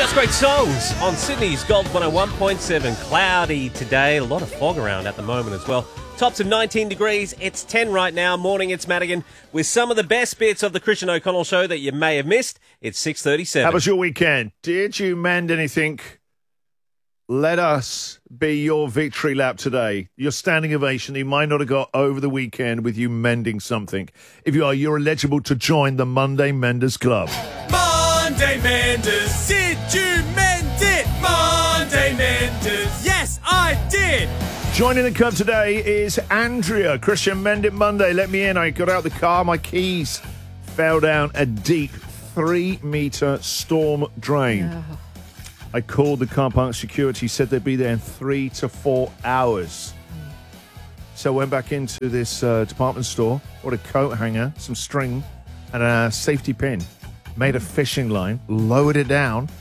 Such great songs on Sydney's Gold 101.7. Cloudy today. A lot of fog around at the moment as well. Tops of 19 degrees. It's 10 right now. Morning, it's Madigan with some of the best bits of the Christian O'Connell show that you may have missed. It's 6:37. How was your weekend? Did you mend anything? Let us be your victory lap today. Your standing ovation you might not have got over the weekend with you mending something. If you are, you're eligible to join the Monday Menders Club. Monday Menders, did you mend it? Monday Menders, yes, I did. Joining the club today is Andrea. Christian, Mend It Monday. Let me in. I got out the car. My keys fell down a deep 3-metre storm drain. Oh. I called the car park security, said they'd be there in 3 to 4 hours. So I went back into this department store, bought a coat hanger, some string, and a safety pin. Made a fishing line, lowered it down.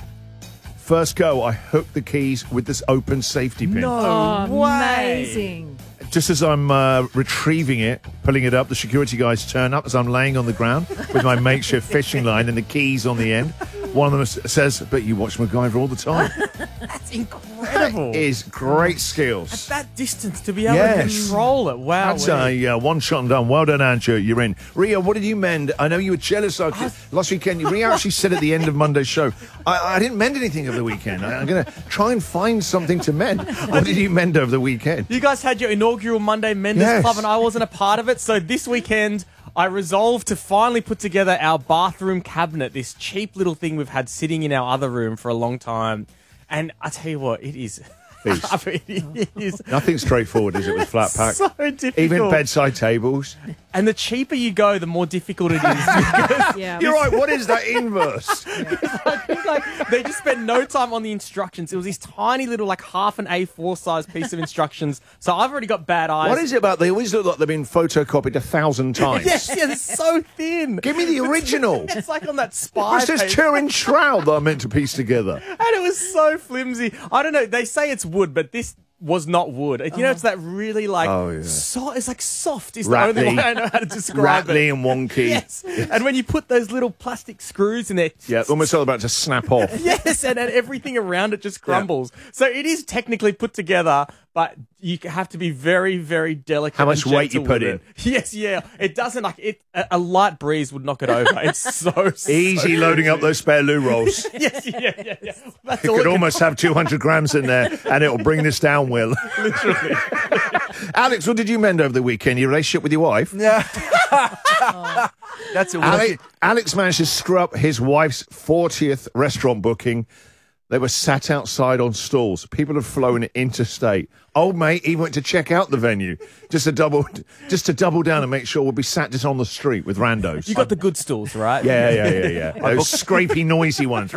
First go, I hooked the keys with this open safety pin. No way. Amazing. Just as I'm retrieving it, pulling it up, the security guys turn up as I'm laying on the ground with my makeshift fishing line and the keys on the end. One of them says, "But you watch MacGyver all the time." That's incredible. That is great skills. At that distance to be able to control it. Wow. That's a one shot and done. Well done, Andrew. You're in. Ria, what did you mend? I know you were jealous last weekend. Ria actually said at the end of Monday's show, I didn't mend anything over the weekend. I'm going to try and find something to mend. What did you mend over the weekend? You guys had your inaugural Monday Menders Club and I wasn't a part of it. So this weekend, I resolved to finally put together our bathroom cabinet, this cheap little thing we've had sitting in our other room for a long time. And I tell you what, it is... it is nothing straightforward, is it, with flat pack? So difficult. Even bedside tables. And the cheaper you go, the more difficult it is. You're right, what is that inverse? They just spent no time on the instructions. It was this tiny little, like, half an A4 size piece of instructions. So I've already got bad eyes. What is it about? They always look like they've been photocopied 1,000 times. Yes, it's so thin. Give me the original. It's like on that spy What's this page. 2-inch shroud that I'm meant to piece together? And it was so flimsy. I don't know. They say it's wood, but this was not wood. You know, it's that really like it's like soft is the only way I know how to describe Rattly it. and wonky. Yes. And when you put those little plastic screws in there. Yeah, almost all about to snap off. Yes, and everything around it just crumbles. Yeah. So it is technically put together, but you have to be very, very delicate. How much weight you put in? Yes, yeah. It doesn't like it. A light breeze would knock it over. It's so easy loading up those spare loo rolls. Yes, yeah. You could almost have 200 grams in there, and it'll bring this down, Will. Literally. Alex, what did you mend over the weekend? Your relationship with your wife? Yeah. That's a Alex managed to screw up his wife's 40th restaurant booking. They were sat outside on stalls. People had flown interstate. Old mate even went to check out the venue just to double down and make sure we'll be sat just on the street with randos. You got the good stools, right? Yeah. Those scrapey, noisy ones.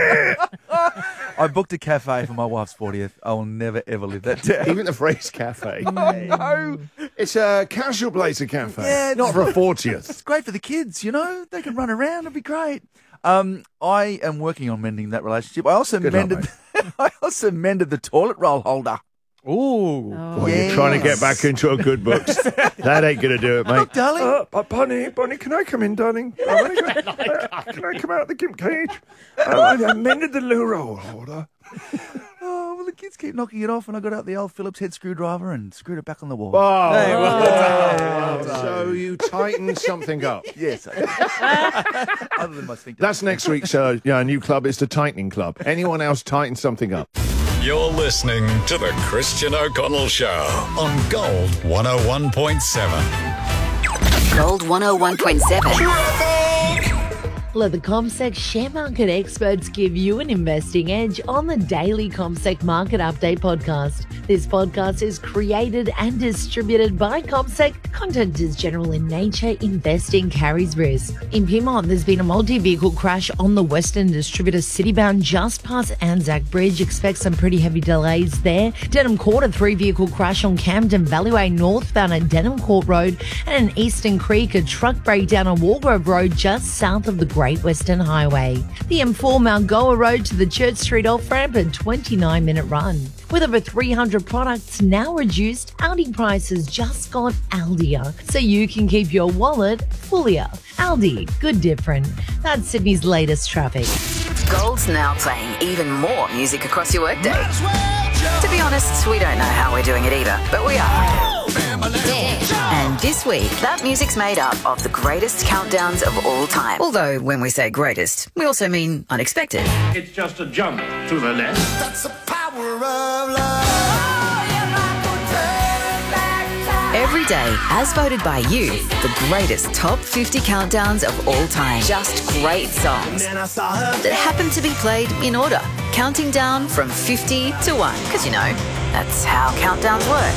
I booked a cafe for my wife's 40th. I will never, ever live that down. Even the phrase cafe. Oh, no. It's a casual place, a cafe. Yeah, not for a 40th. It's great for the kids, you know. They can run around. It'd be great. I am working on mending that relationship. I also mended the toilet roll holder. Ooh. Well, you're trying to get back into a good books. That ain't going to do it, mate. Look, darling. Bonnie, can I come in, darling? Can I come out of the gimp cage? I mended the loo roll holder. Oh, well, the kids keep knocking it off, and I got out the old Phillips head screwdriver and screwed it back on the wall. So you tightened something up. Yes. Other than my sphincter. That's next week's new club is the Tightening Club. Anyone else tighten something up? You're listening to the Christian O'Connell Show on Gold 101.7. Gold 101.7. Let the CommSec share market experts give you an investing edge on the daily CommSec Market Update podcast. This podcast is created and distributed by CommSec. Content is general in nature. Investing carries risk. In Pyrmont, there's been a multi-vehicle crash on the Western Distributor Citybound just past Anzac Bridge. Expect some pretty heavy delays there. Denham Court, a 3-vehicle crash on Camden Valleyway northbound at Denham Court Road. And in Eastern Creek, a truck breakdown on Walgrove Road just south of the Great Western Highway. The M4 Mount Goa Road to the Church Street off-ramp, a 29-minute run. With over 300 products now reduced, Aldi prices just got Aldier, so you can keep your wallet fullier. Aldi, good different. That's Sydney's latest traffic. Gold's now playing even more music across your workday. To be honest, we don't know how we're doing it either, but we are. And this week, that music's made up of the greatest countdowns of all time. Although, when we say greatest, we also mean unexpected. It's just a jump to the left. That's the power of love. Every day, as voted by you, the greatest top 50 countdowns of all time. Just great songs that happen to be played in order, counting down from 50 to 1. Because, you know, that's how countdowns work.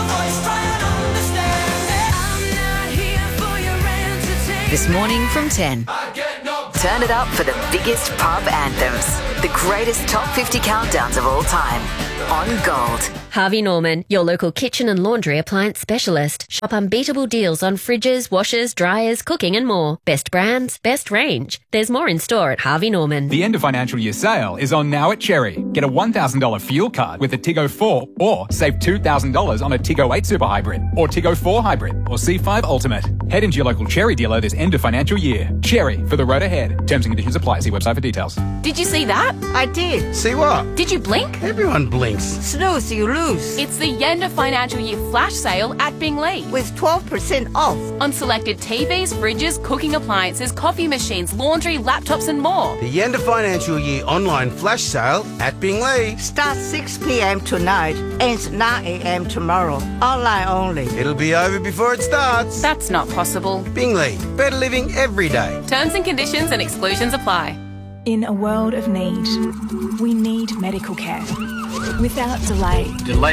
This morning from 10. Turn it up for the biggest pub anthems. The greatest top 50 countdowns of all time. On Gold. Harvey Norman, your local kitchen and laundry appliance specialist. Shop unbeatable deals on fridges, washers, dryers, cooking and more. Best brands, best range. There's more in store at Harvey Norman. The end of financial year sale is on now at Cherry. Get a $1,000 fuel card with a Tiggo 4 or save $2,000 on a Tiggo 8 Super Hybrid or Tiggo 4 Hybrid or C5 Ultimate. Head into your local Cherry dealer this end of financial year. Cherry, for the road ahead. Terms and conditions apply. See website for details. Did you see that? I did. See what? Did you blink? Everyone blinks. Snooze, you lose. It's the end of financial year flash sale at Bingley. With 12% off. On selected TVs, fridges, cooking appliances, coffee machines, laundry, laptops and more. The end of financial year online flash sale at Bingley. Starts 6 p.m. tonight. Ends 9 a.m. tomorrow. Online only. It'll be over before it starts. That's not possible. Bingley. Better living every day. Terms and conditions and exclusions apply. In a world of need, we need medical care. Without delay.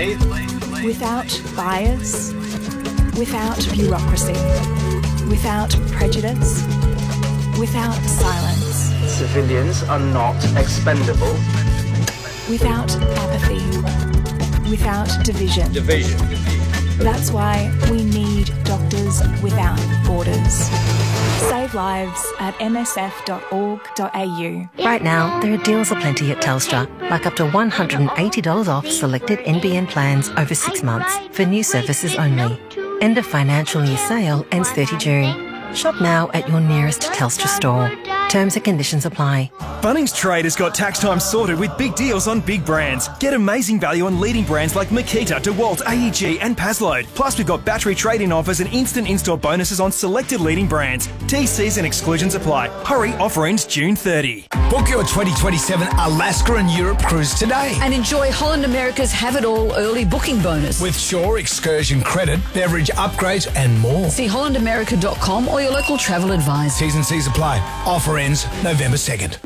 Without bias. Without bureaucracy. Without prejudice. Without silence. Civilians are not expendable. Without apathy. Without division. That's why we need Doctors Without Borders. Save lives at msf.org.au. Right now, there are deals aplenty at Telstra, like up to $180 off selected NBN plans over 6 months for new services only. End of financial year sale ends 30 June. Shop now at your nearest Telstra store. Terms and conditions apply. Bunnings Trade has got tax time sorted with big deals on big brands. Get amazing value on leading brands like Makita, DeWalt, AEG and Pazload. Plus, we've got battery trade-in offers and instant in-store bonuses on selected leading brands. TCs and exclusions apply. Hurry, offer ends June 30. Book your 2027 Alaska and Europe cruise today. And enjoy Holland America's Have It All early booking bonus. With Shore excursion credit, beverage upgrades and more. See hollandamerica.com or your local travel advisor. T's and C's apply. Offer ends November 2nd.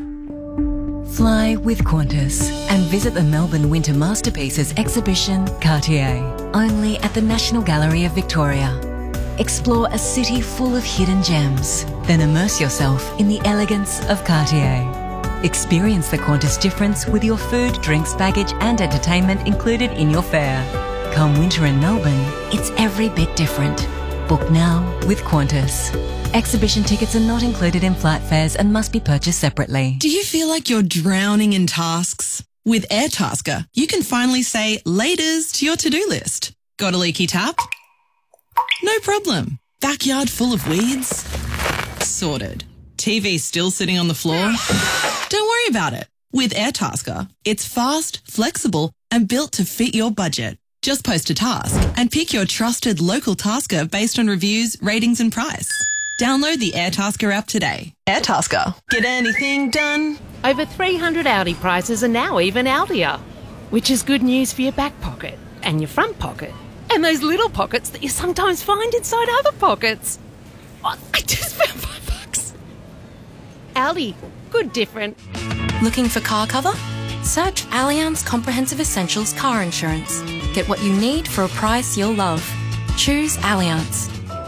Fly with Qantas and visit the Melbourne Winter Masterpieces exhibition, Cartier, only at the National Gallery of Victoria. Explore a city full of hidden gems, then immerse yourself in the elegance of Cartier. Experience the Qantas difference with your food, drinks, baggage and entertainment included in your fare. Come winter in Melbourne, it's every bit different. Book now with Qantas. Exhibition tickets are not included in flight fares and must be purchased separately. Do you feel like you're drowning in tasks? With AirTasker, you can finally say laters to your to-do list. Got a leaky tap? No problem. Backyard full of weeds? Sorted. TV still sitting on the floor? Don't worry about it. With AirTasker, it's fast, flexible, and built to fit your budget. Just post a task and pick your trusted local tasker based on reviews, ratings, and price. Download the AirTasker app today. AirTasker. Get anything done. Over 300 Audi prices are now even Audier, which is good news for your back pocket and your front pocket and those little pockets that you sometimes find inside other pockets. Oh, I just found $5. Audi. Good different. Looking for car cover? Search Allianz Comprehensive Essentials Car Insurance. Get what you need for a price you'll love. Choose Allianz.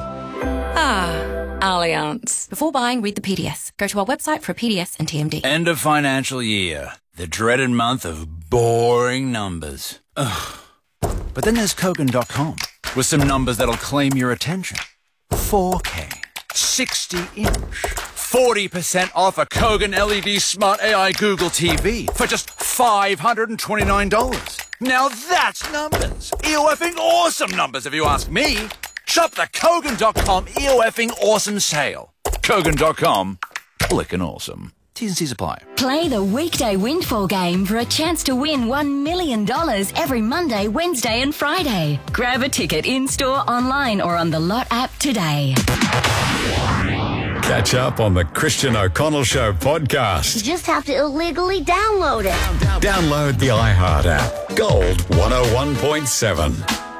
Allianz. Before buying, read the PDS. Go to our website for a PDS and TMD. End of financial year. The dreaded month of boring numbers. Ugh. But then there's Kogan.com with some numbers that'll claim your attention. 4K, 60-inch, 40% off a Kogan LED Smart AI Google TV for just $529. Now that's numbers. EOFing awesome numbers if you ask me. Shop the Kogan.com EOFing awesome sale. Kogan.com, clickin' awesome. T's and C's apply. Play the weekday Windfall game for a chance to win $1 million every Monday, Wednesday and Friday. Grab a ticket in-store, online or on the Lot app today. Catch up on the Christian O'Connell Show podcast. You just have to illegally download it. Download the iHeart app. Gold 101.7.